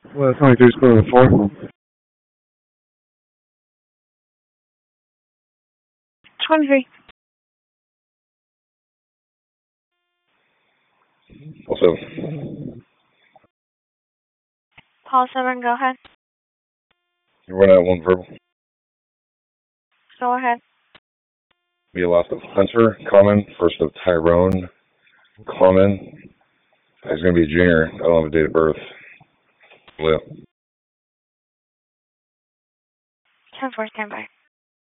Well, 23 is going to 4. Twenty-three. Also, Paul 7, go ahead. you run out one verbal. Go ahead. We lost of Hunter, common, first of Tyrone, common. He's going to be a junior. I don't have a date of birth. Leo. 10-4, stand by.